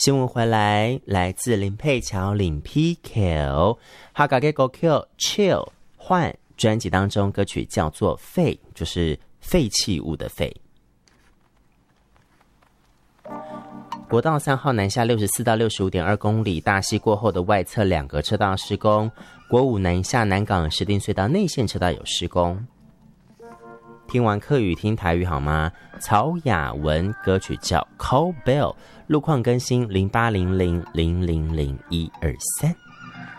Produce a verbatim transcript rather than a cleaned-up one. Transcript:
新闻回来，来自林佩乔领 P Q 哈嘎给 Go Q Chill 换专辑当中歌曲叫做废，就是废弃物的废。国道三号南下六十四到六十五点二公里，大溪过后的外侧两个车道施工，国五南下南港石碇隧道内线车道有施工。听完客语听台语好吗？曹雅文歌曲叫 Call Bell， 路况更新零八零零零零零一二三。